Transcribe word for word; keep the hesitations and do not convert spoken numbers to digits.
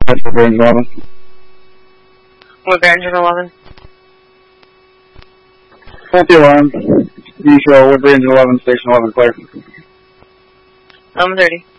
That's for Range eleven. What Range eleven? twenty alarm. You show with Range eleven, Station eleven, clear. I'm thirty.